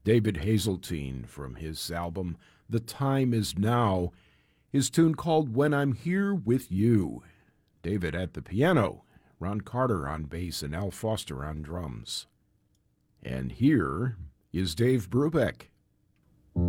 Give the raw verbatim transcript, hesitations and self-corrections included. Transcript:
David Hazeltine from his album The Time Is Now, his tune called When I'm Here With You. David at the piano, Ron Carter on bass, and Al Foster on drums. And here is Dave Brubeck.